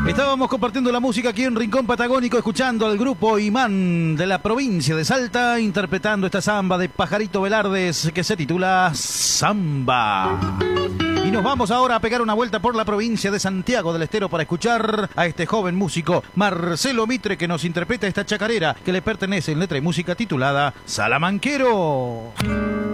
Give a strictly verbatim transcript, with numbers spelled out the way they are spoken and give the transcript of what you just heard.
Estábamos compartiendo la música aquí en Rincón Patagónico, escuchando al grupo Imán de la provincia de Salta, interpretando esta samba de Pajarito Velardes que se titula Samba. Y nos vamos ahora a pegar una vuelta por la provincia de Santiago del Estero para escuchar a este joven músico, Marcelo Mitre, que nos interpreta esta chacarera que le pertenece en letra y música titulada Salamanquero.